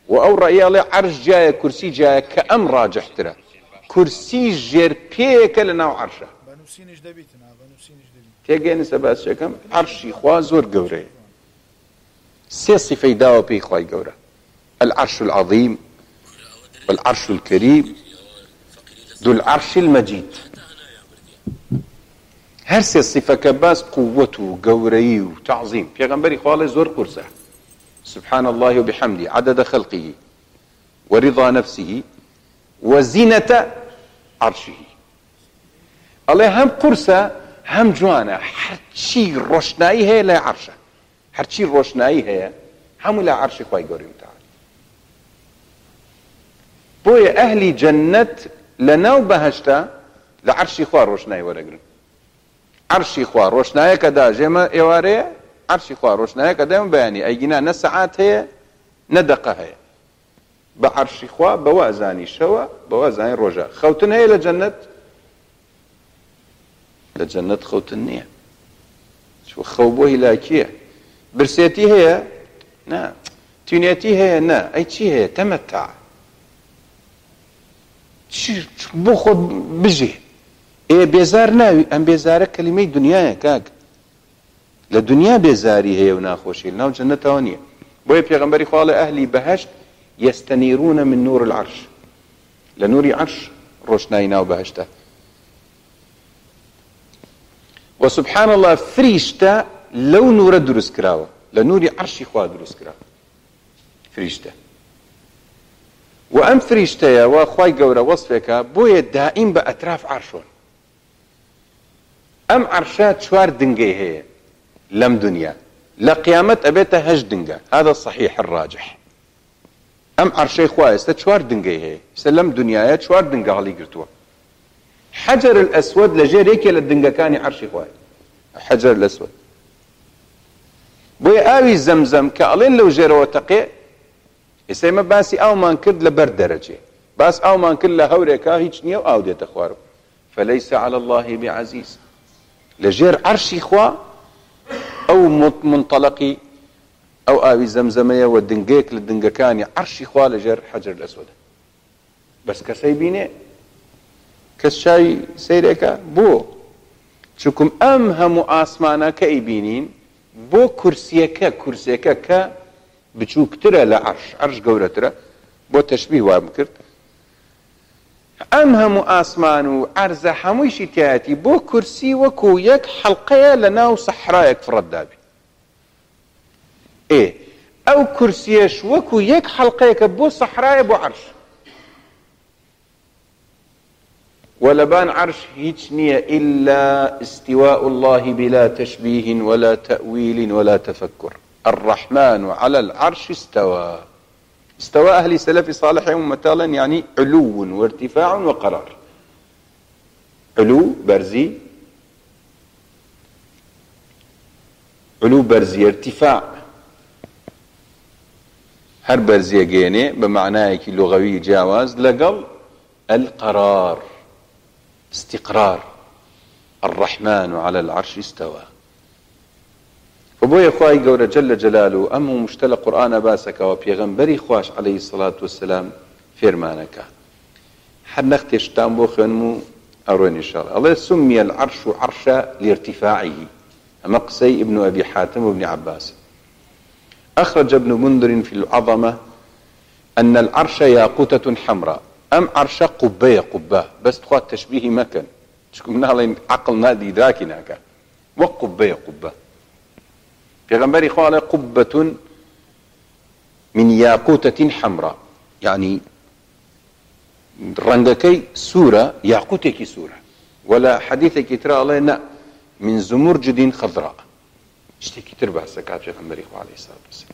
وأو رأي الله عرش جاية كرسي جاية كأم راجح ترى كرسي جير بيك لنا عرشه تيجي سباس شكم عرشي خوا زور قوري سي صفة داوة بي خواي قورة العرش العظيم والعرش الكريم ذو العرش المجيد هر سي صفة كباس قوته قوري وتعظيم پیغمبري خوالي زور قرصة سبحان الله وبحمده عدد خلقه ورضا نفسه وزينة عرشه الله هم قرصة هم جوانا هرچی روشنایی هي لا عرشه هرچی روشنایی هي هم لا عرش خوای گوري متعال بويا اهلي جنة لناو بهشتا لعرشي خوا روشنایی ورگرن عرشي خوا روشنایی كدا جمع ايواري عرشي خوا روشنایی كدا بياني ايجينا نساعات هي ندقه هي بعرشي خوا بوازاني شوا بوازاني رجا خوتن هي لجنة لجنة خوت النية شو خوبوه لاكيه برسيتي هي نا تونيتي هي نا اي شي هي تمتع شي بخد بجي ايه بيزار ناوي ام بيزار كلمة دنيا كاك لدنيا بيزاري هي وناخوشي لناو جنة ونية بوي بيغمبري خوالي اهلي بهشت يستنيرون من نور العرش لنور عرش روشناينا وبهشته وسبحان الله فريشتا لو نور دروس كراوه لنور عرشي خوا دروس كراوه فريشتا وام فريشتا يا واخواي قورا وصفك بويا دائم بأطراف عرشون ام عرشات شوار دنقي هي لم دنيا لقيامة ابيتها هج دنقا هذا الصحيح الراجح ام عرشي خوا شوار دنقي هي سلم دنيا شوار دنقا علي قرتوا حجر الأسود لجيريك للدنقا كاني عرشي خواي حجر الأسود بوي آوي زمزم كألين لو جيرو وتقي يسيما باسي أو ما نكرد لبر درجة باس أو ما نكرد لهوريكا هيج نيو أو دي تخوارو فليس على الله بعزيز لجير عرشي خوا أو منطلقي أو آوي زمزمية ودنقيك للدنقا كاني عرشي خوا لجير حجر الأسود بس كسيبيني كالشاي سيريكا بو شكم أمهم آسمانا كأيبينين بو كرسيكا كا بچوك ترى لعرش عرش قورة ترى بو تشبيه وابكرت أمهم آسمان وعرز حموشي تياتي بو كرسي وكو يك حلقية لناو صحرايك في الردابي ايه او كرسيش وكو يك حلقيك بو صحراي بو عرش ولبان عرش هيج نية إلا استواء الله بلا تشبيه ولا تأويل ولا تفكر الرحمن على العرش استوى استوى أهل سلف صالح ومثالا يعني علو وارتفاع وقرار علو برزي ارتفاع هر برزي جيني بمعناه لغوي جاواز لقل القرار استقرار الرحمن على العرش استوى وبويا خواهي قولة جل جلاله أمه مشتلى قرآن باسك وبيغنبري خواش عليه الصلاة والسلام فيرمانك حد نختش تامبو خنمو أروين إن شاء الله سمي العرش عرشا لارتفاعه مقسي ابن أبي حاتم وابن عباس أخرج ابن منذر في العظمة أن العرش ياقوتة حمراء أم عرش قبة بس تخوات تشبيه مكان شكو من الله عقل نادي داكناك وقبة في غنبري قال قبة من ياقوتة حمراء يعني رنجكي سورة ياقوتك سورة ولا حديثك ترى الله من زمرجد خضراء اشتكي تربع سكات في غنبري عليه الصلاة والسلام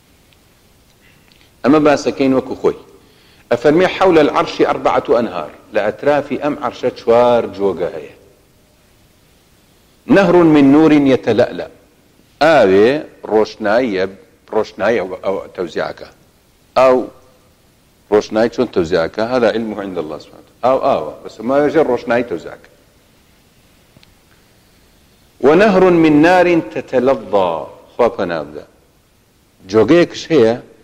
أما باسكين وكو خوي أفرمي حول العرش 4 أنهار لأتراف أم عرشة شوار جوغا هي نهر من نور يتلألأ آوي روشناية أو توزيعك أو روشناية شون توزيعك هذا علمه عند الله سبحانه أو بس ما يجر روشناية توزيعك ونهر من نار تتلظى خوابنا أبدا جوغيكش هي